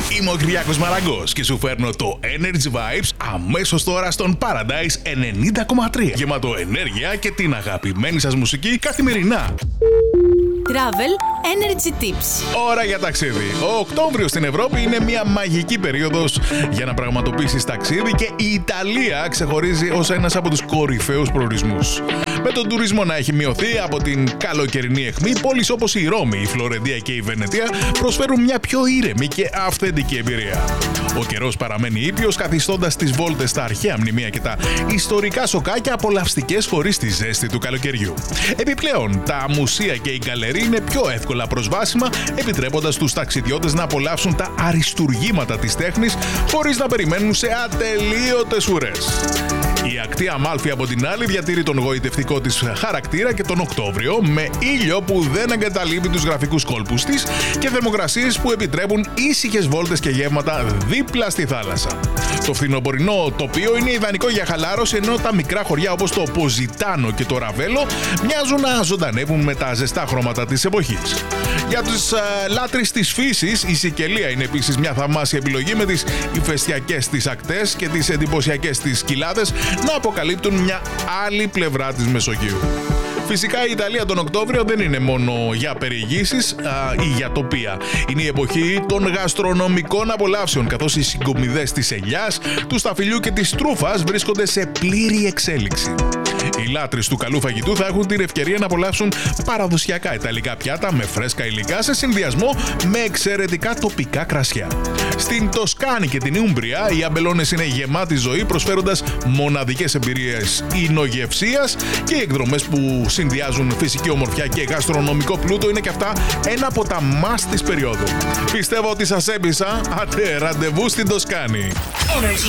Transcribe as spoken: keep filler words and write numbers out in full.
Είμαι ο Κυριάκος Μαραγκός και σου φέρνω το Energy Vibes αμέσως τώρα στον Paradise ενενήντα κόμμα τρία. Γεμάτο ενέργεια και την αγαπημένη σας μουσική καθημερινά. Travel Energy Tips. Ώρα για ταξίδι. Ο Οκτώβριος στην Ευρώπη είναι μια μαγική περίοδος για να πραγματοποιήσεις ταξίδι και η Ιταλία ξεχωρίζει ως ένας από τους κορυφαίους προορισμούς. Με τον τουρισμό να έχει μειωθεί από την καλοκαιρινή αιχμή, πόλεις όπως η Ρώμη, η Φλωρεντία και η Βενετία προσφέρουν μια πιο ήρεμη και αυθεντική εμπειρία. Ο καιρός παραμένει ήπιος, καθιστώντας τις βόλτες στα αρχαία μνημεία και τα ιστορικά σοκάκια απολαυστικές χωρίς τη ζέστη του καλοκαιριού. Επιπλέον, τα μουσεία και οι γκαλερί είναι πιο εύκολα προσβάσιμα, επιτρέποντας τους ταξιδιώτες να απολαύσουν τα αριστουργήματα της τέχνης χωρίς να περιμένουν σε ατελείωτες ουρές. Η ακτή Αμάλφη από την άλλη διατηρεί τον γοητευτικό της χαρακτήρα και τον Οκτώβριο, με ήλιο που δεν εγκαταλείπει τους γραφικούς κόλπους της και θερμοκρασίες που επιτρέπουν ήσυχες βόλτες και γεύματα δίπλα στη θάλασσα. Το φθινοπορεινό τοπίο είναι ιδανικό για χαλάρωση, ενώ τα μικρά χωριά όπως το Ποζιτάνο και το Ραβέλο μοιάζουν να ζωντανεύουν με τα ζεστά χρώματα της εποχής. Για τους α, λάτρεις της φύσης, η Σικελία είναι επίσης μια θαυμάσια επιλογή, με τις ηφαιστειακές της ακτές και τις εντυπωσιακές της κοιλάδες να αποκαλύπτουν μια άλλη πλευρά της Μεσογείου. Φυσικά η Ιταλία τον Οκτώβριο δεν είναι μόνο για περιηγήσεις α, ή για τοπία. Είναι η εποχή των γαστρονομικών απολαύσεων, καθώς οι συγκομιδές της ελιάς, του σταφυλιού και της τρούφας βρίσκονται σε πλήρη εξέλιξη. Οι λάτρεις του καλού φαγητού θα έχουν την ευκαιρία να απολαύσουν παραδοσιακά ιταλικά πιάτα με φρέσκα υλικά σε συνδυασμό με εξαιρετικά τοπικά κρασιά. Στην Τοσκάνη και την Ούμπρια οι αμπελώνες είναι γεμάτοι ζωή, προσφέροντας μοναδικές εμπειρίες εινογευσίας, και οι εκδρομές που συνδυάζουν φυσική ομορφιά και γαστρονομικό πλούτο είναι και αυτά ένα από τα μust της περίοδου. Πιστεύω ότι σας έπεισα. Άτε, ραντεβού στην Τοσκάνη. Energy